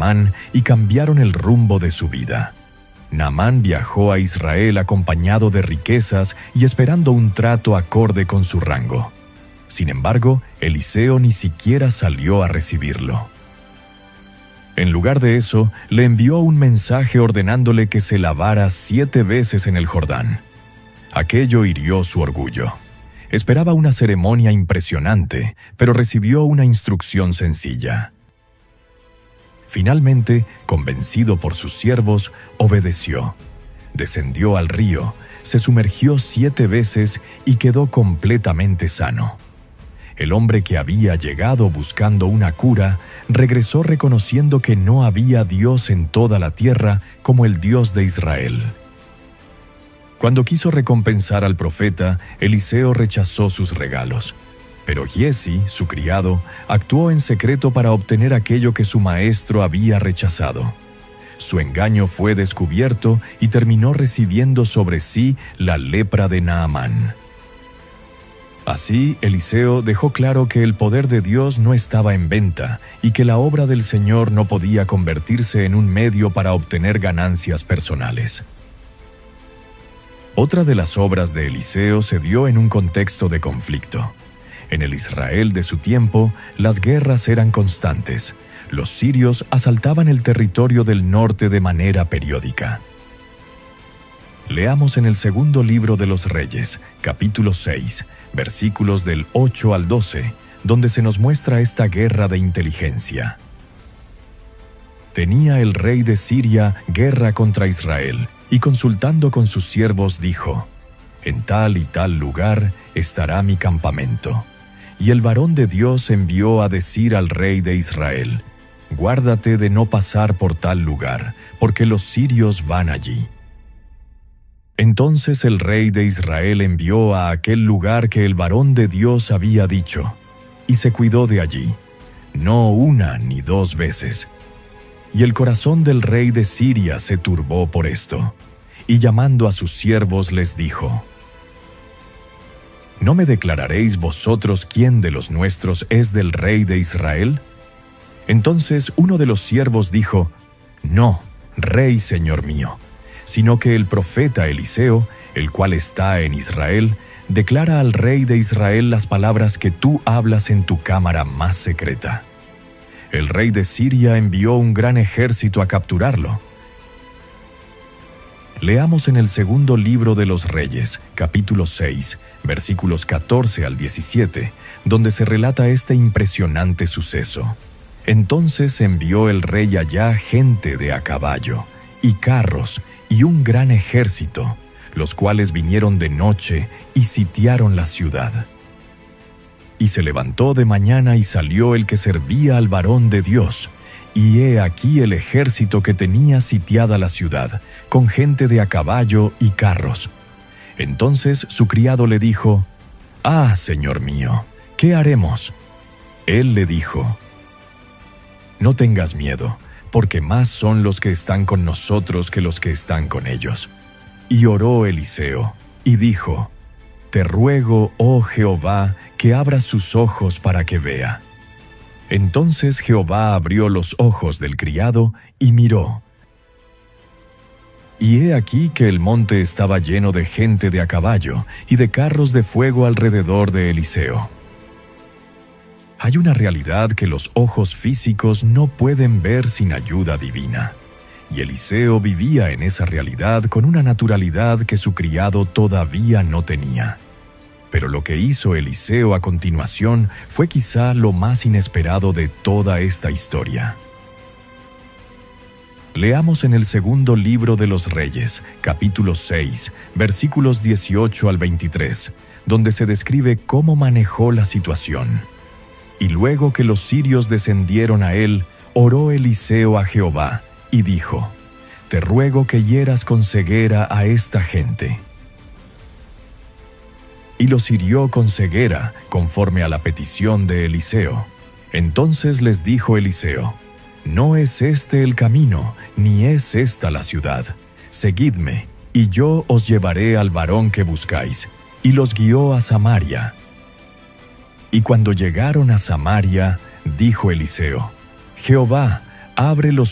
Naamán y cambiaron el rumbo de su vida. Naamán viajó a Israel acompañado de riquezas y esperando un trato acorde con su rango. Sin embargo, Eliseo ni siquiera salió a recibirlo. En lugar de eso, le envió un mensaje ordenándole que se lavara 7 veces en el Jordán. Aquello hirió su orgullo. Esperaba una ceremonia impresionante, pero recibió una instrucción sencilla. Finalmente, convencido por sus siervos, obedeció. Descendió al río, se sumergió 7 veces y quedó completamente sano. El hombre que había llegado buscando una cura, regresó reconociendo que no había Dios en toda la tierra como el Dios de Israel. Cuando quiso recompensar al profeta, Eliseo rechazó sus regalos. Pero Giezi, su criado, actuó en secreto para obtener aquello que su maestro había rechazado. Su engaño fue descubierto y terminó recibiendo sobre sí la lepra de Naamán. Así, Eliseo dejó claro que el poder de Dios no estaba en venta y que la obra del Señor no podía convertirse en un medio para obtener ganancias personales. Otra de las obras de Eliseo se dio en un contexto de conflicto. En el Israel de su tiempo, las guerras eran constantes. Los sirios asaltaban el territorio del norte de manera periódica. Leamos en el segundo libro de los Reyes, capítulo 6, versículos del 8 al 12, donde se nos muestra esta guerra de inteligencia. Tenía el rey de Siria guerra contra Israel, y consultando con sus siervos dijo: «En tal y tal lugar estará mi campamento». Y el varón de Dios envió a decir al rey de Israel: «Guárdate de no pasar por tal lugar, porque los sirios van allí». Entonces el rey de Israel envió a aquel lugar que el varón de Dios había dicho, y se cuidó de allí, no 1 ni 2 veces. Y el corazón del rey de Siria se turbó por esto, y llamando a sus siervos les dijo: ¿No me declararéis vosotros quién de los nuestros es del rey de Israel? Entonces uno de los siervos dijo: No, rey señor mío, sino que el profeta Eliseo, el cual está en Israel, declara al rey de Israel las palabras que tú hablas en tu cámara más secreta. El rey de Siria envió un gran ejército a capturarlo. Leamos en el segundo libro de los Reyes, capítulo 6, versículos 14 al 17, donde se relata este impresionante suceso. Entonces envió el rey allá gente de a caballo, y carros, y un gran ejército, los cuales vinieron de noche y sitiaron la ciudad. Y se levantó de mañana y salió el que servía al varón de Dios, y he aquí el ejército que tenía sitiada la ciudad, con gente de a caballo y carros. Entonces su criado le dijo: «Ah, señor mío, ¿qué haremos?» Él le dijo: «No tengas miedo, porque más son los que están con nosotros que los que están con ellos». Y oró Eliseo, y dijo: «Te ruego, oh Jehová, que abras sus ojos para que vea». Entonces Jehová abrió los ojos del criado y miró. Y he aquí que el monte estaba lleno de gente de a caballo y de carros de fuego alrededor de Eliseo. Hay una realidad que los ojos físicos no pueden ver sin ayuda divina. Y Eliseo vivía en esa realidad con una naturalidad que su criado todavía no tenía. Pero lo que hizo Eliseo a continuación fue quizá lo más inesperado de toda esta historia. Leamos en el segundo libro de los Reyes, capítulo 6, versículos 18 al 23, donde se describe cómo manejó la situación. Y luego que los sirios descendieron a él, oró Eliseo a Jehová, y dijo: «Te ruego que hieras con ceguera a esta gente». Y los hirió con ceguera, conforme a la petición de Eliseo. Entonces les dijo Eliseo: «No es este el camino, ni es esta la ciudad. Seguidme, y yo os llevaré al varón que buscáis». Y los guió a Samaria. Y cuando llegaron a Samaria, dijo Eliseo: «Jehová, abre los